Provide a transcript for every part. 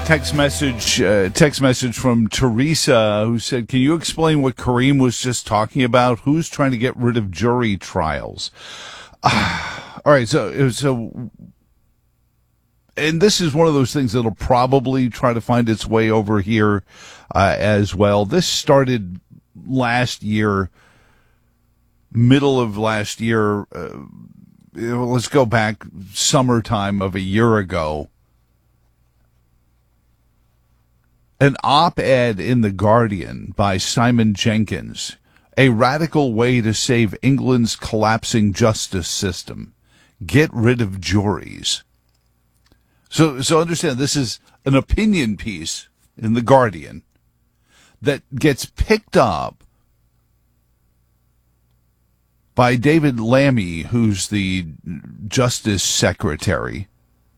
Text message from Teresa, who said, "Can you explain what Kareem was just talking about? Who's trying to get rid of jury trials?" All right, so, and this is one of those things that'll probably try to find its way over here as well. This started last year, middle of last year. Let's go back summertime of a year ago. An op-ed in The Guardian by Simon Jenkins, "A radical way to save England's collapsing justice system. Get rid of juries." So understand, this is an opinion piece in The Guardian that gets picked up by David Lammy, who's the Justice Secretary,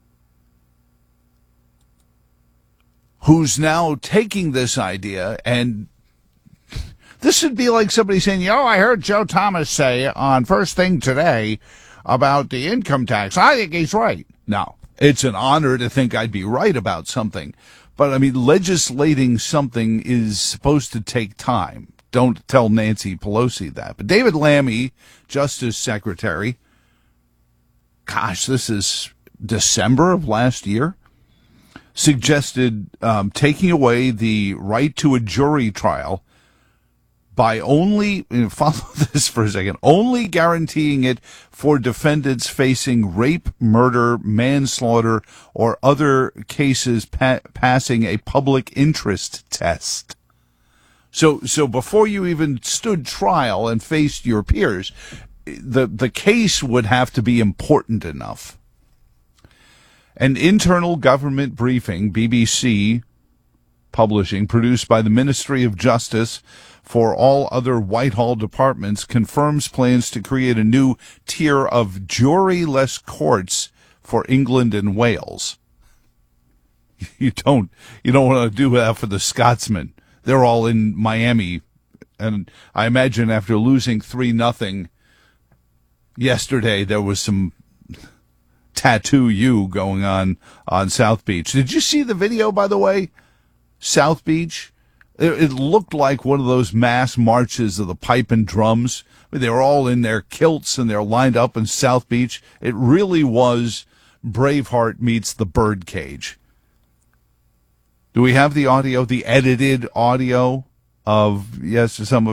who's now taking this idea, and this would be like somebody saying, I heard Joe Thomas say on First Thing Today about the income tax. I think he's right. No, it's an honor to think I'd be right about something. But, I mean, legislating something is supposed to take time. Don't tell Nancy Pelosi that. But David Lammy, Justice Secretary, gosh, this is December of last year, suggested taking away the right to a jury trial by only, follow this for a second, only guaranteeing it for defendants facing rape, murder, manslaughter, or other cases passing a public interest test. So before you even stood trial and faced your peers, the case would have to be important enough. An internal government briefing, BBC Publishing, produced by the Ministry of Justice for all other Whitehall departments, confirms plans to create a new tier of jury-less courts for England and Wales. You don't want to do that for the Scotsmen. They're all in Miami, and I imagine after losing 3-0 yesterday, there was some tattoo you going on South Beach. Did you see the video, by the way? South Beach? It looked like one of those mass marches of the pipe and drums. I mean, they were all in their kilts and they're lined up in South Beach. It really was Braveheart meets the Birdcage. Do we have the audio, the edited audio of, yes, some of